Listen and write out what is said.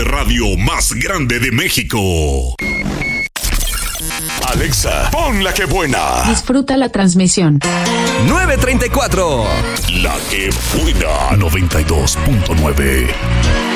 de radio más grande de México. Alexa, pon la que buena. Disfruta la transmisión. 934. La que buena. 92.9.